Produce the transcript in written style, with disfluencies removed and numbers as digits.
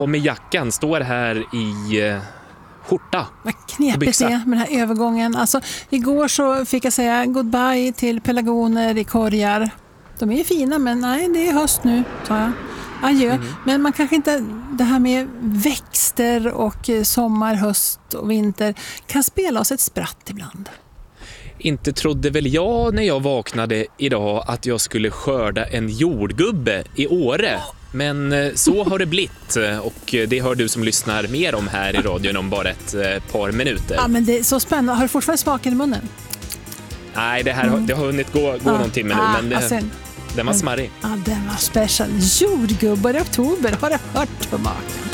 och med jackan står här i skjorta. Vad knepigt det är med den här övergången. Alltså, igår så fick jag säga goodbye till pelargoner i korgar. De är fina, men nej, det är höst nu, sa jag. Adjö. Men man kanske inte, det här med växter och sommar, höst och vinter kan spela oss ett spratt ibland. Inte trodde väl jag när jag vaknade idag att jag skulle skörda en jordgubbe i Åre. Men så har det blivit, och det hör du som lyssnar mer om här i radion om bara ett par minuter. Ja, men det är så spännande. Har du fortfarande smaken i munnen? Nej, det har hunnit gå någon timme nu, men den var smarrig. Ja, den var special. Jordgubbar i oktober, har du hört på maken?